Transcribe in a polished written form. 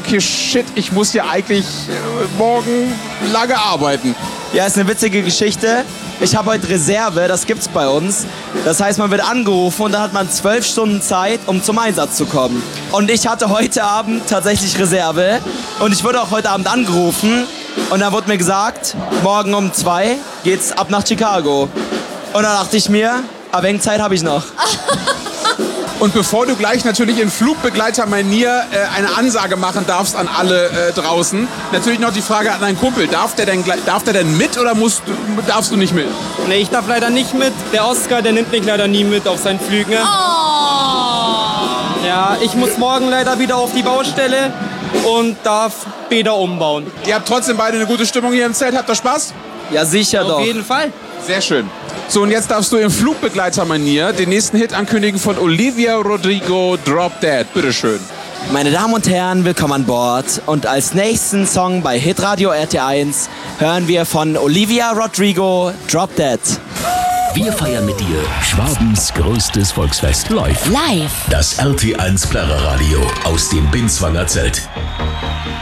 okay, shit, ich muss ja eigentlich morgen lange arbeiten. Ja, ist eine witzige Geschichte. Ich habe heute Reserve, das gibt's bei uns. Das heißt, man wird angerufen und dann hat man 12 Stunden Zeit, um zum Einsatz zu kommen. Und ich hatte heute Abend tatsächlich Reserve und ich wurde auch heute Abend angerufen und dann wurde mir gesagt, morgen um 2 geht's ab nach Chicago. Und dann dachte ich mir, ein wenig Zeit habe ich noch. Und bevor du gleich natürlich in Flugbegleitermanier eine Ansage machen darfst an alle draußen, natürlich noch die Frage an deinen Kumpel. Darf der denn mit oder darfst du nicht mit? Nee, ich darf leider nicht mit. Der Oscar, der nimmt mich leider nie mit auf seinen Flügen. Ja, ich muss morgen leider wieder auf die Baustelle und darf Bäder umbauen. Ihr habt trotzdem beide eine gute Stimmung hier im Zelt. Habt ihr Spaß? Ja, sicher doch. Auf jeden Fall. Sehr schön. So, und jetzt darfst du im Flugbegleitermanier den nächsten Hit ankündigen von Olivia Rodrigo, Drop Dead. Bitteschön. Meine Damen und Herren, willkommen an Bord. Und als nächsten Song bei Hitradio RT1 hören wir von Olivia Rodrigo, Drop Dead. Wir feiern mit dir Schwabens größtes Volksfest live. Live. Das RT1 Plärrer Radio aus dem Binswanger Zelt.